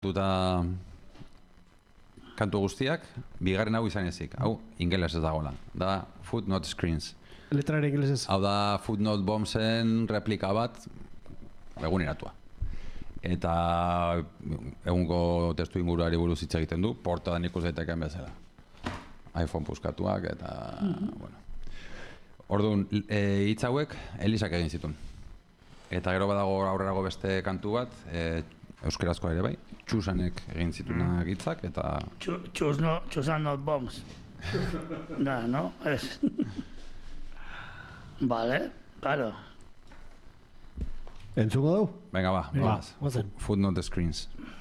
duta kantu guztiak, bigarren hau izan ezik. Hau, ingeles ez dagoela. Da Footnote Screens. Letrare ingelesez. Hau da Footnote Bombsen replika bat eguneratua. Eta egungo testu inguruari buruz hitz egiten du, portadan ikus daiteken bezala. iPhone puskatuak eta... bueno. Orduan, hitz hauek Elisak egin zituen. Eta gero badago aurrerago beste kantu bat, euskerazkoa ere bai, Txusanek egin zituenak hitzak eta... Txusan not bombs. No, es... Vale, claro. Entzungo dugu? Venga, va, Footnote Screens.